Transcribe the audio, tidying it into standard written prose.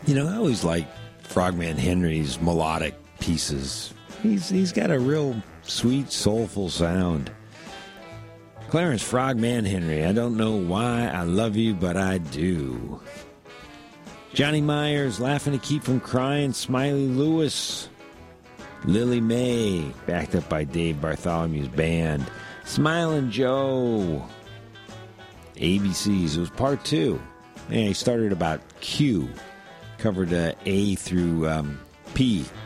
I always like Frogman Henry's melodic pieces. He's got a real sweet, soulful sound. Clarence Frogman Henry, I don't know why I love you, but I do. Johnny Myers, Laughing to Keep from Crying, Smiley Lewis, Lily May, backed up by Dave Bartholomew's band, Smilin' Joe, ABCs. It was part 2. And he started about Q, covered A through P